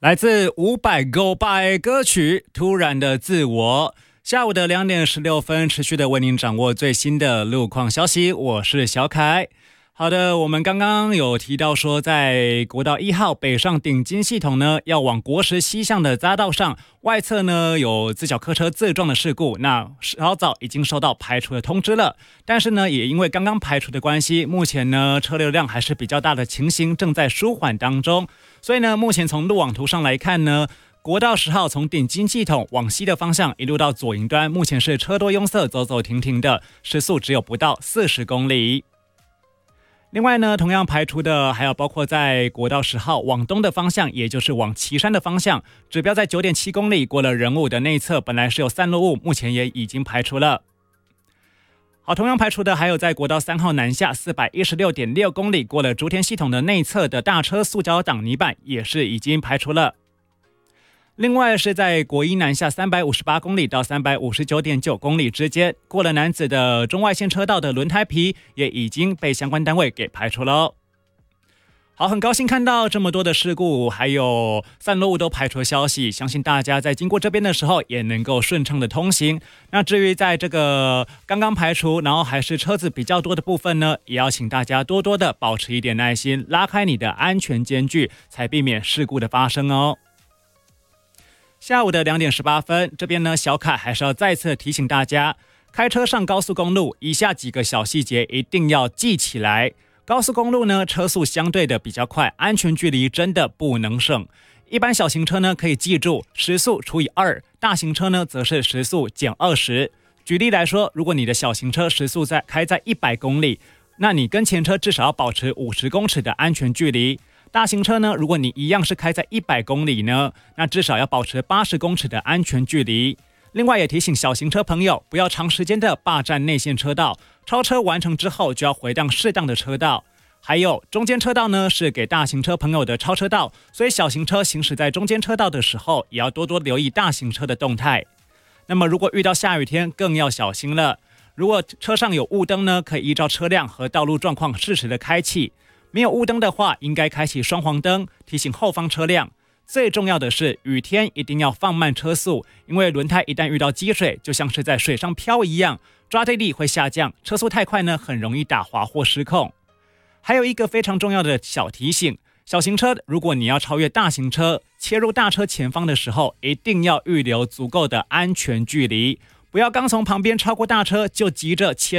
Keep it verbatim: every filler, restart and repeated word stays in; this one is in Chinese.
来自伍佰Go By歌曲《突然的自我》。下午的两点十六分，持续的为您掌握最新的路况消息。我是小凯。好的，我们刚刚有提到说，在国道一号北上顶金系统呢，要往国十西向的匝道上，外侧呢有自小客车自撞的事故，那稍早已经收到排除的通知了。但是呢，也因为刚刚排除的关系，目前呢车流量还是比较大的情形，正在舒缓当中。所以呢，目前从路网图上来看呢，国道十号从顶金系统往西的方向一路到左营端，目前是车多拥塞，走走停停的，时速只有不到四十公里。另外呢，同样排除的还有包括在国道十号往东的方向，也就是往旗山的方向，指标在 九点七公里，过了仁武的内侧，本来是有散落物，目前也已经排除了。好，同样排除的还有在国道三号南下 四百一十六点六公里，过了竹田系统的内侧的大车塑胶挡泥板，也是已经排除了。另外是在国一南下三百五十八公里到 三百五十九点九公里之间，过了楠梓的中外线车道的轮胎皮也已经被相关单位给排除了哦。好，很高兴看到这么多的事故还有散落物都排除的消息，相信大家在经过这边的时候也能够顺畅的通行。那至于在这个刚刚排除然后还是车子比较多的部分呢，也要请大家多多的保持一点耐心，拉开你的安全间距，才避免事故的发生哦。下午的两点十八分，这边呢，小凯还是要再次提醒大家，开车上高速公路，以下几个小细节一定要记起来。高速公路呢，车速相对的比较快，安全距离真的不能省。一般小型车呢，可以记住时速除以二，大型车呢，则是时速减二十。举例来说，如果你的小型车时速在开在一百公里，那你跟前车至少要保持五十公尺的安全距离。大型车呢，如果你一样是开在一百公里呢，那至少要保持八十公尺的安全距离。另外也提醒小型车朋友，不要长时间的霸占内线车道，超车完成之后就要回让适当的车道。还有中间车道呢，是给大型车朋友的超车道，所以小型车行驶在中间车道的时候，也要多多留意大型车的动态。那么如果遇到下雨天，更要小心了。如果车上有雾灯呢，可以依照车辆和道路状况适时的开启。没有雾灯的话，应该开启双黄灯，提醒后方车辆。最重要的是，雨天一定要放慢车速，因为轮胎一旦遇到积水，就像是在水上漂一样，抓地力会下降，车速太快呢，很容易打滑或失控。还有一个非常重要的小提醒，小型车如果你要超越大型车，切入大车前方的时候，一定要预留足够的安全距离，不要刚从旁边超过大车就急着切